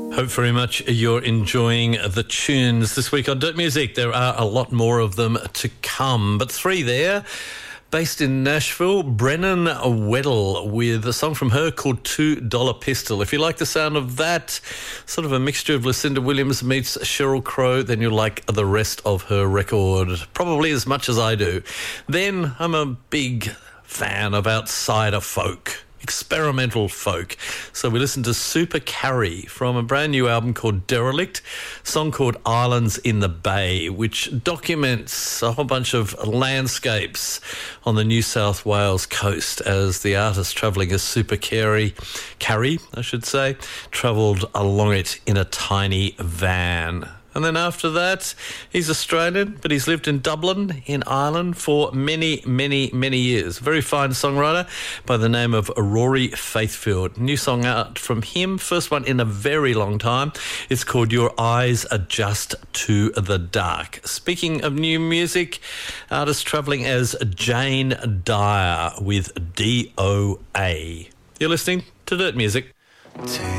Hope very much you're enjoying the tunes this week on Dirt Music. There are a lot more of them to come, but three there. Based in Nashville, Brennan Weddle with a song from her called $2 Pistol. If you like the sound of that, sort of a mixture of Lucinda Williams meets Sheryl Crow, then you'll like the rest of her record, probably as much as I do. Then I'm a big fan of outsider folk. Experimental folk. So we listened to Super Carrie from a brand new album called Derelict, a song called Islands in the Bay, which documents a whole bunch of landscapes on the New South Wales coast as the artist travelling as Super Carrie, travelled along it in a tiny van. And then after that, he's Australian, but he's lived in Dublin, in Ireland, for many, many, many years. Very fine songwriter by the name of Rory Faithfield. New song out from him, first one in a very long time. It's called Your Eyes Adjust to the Dark. Speaking of new music, artist travelling as Jane Dyer with DOA. You're listening to Dirt Music.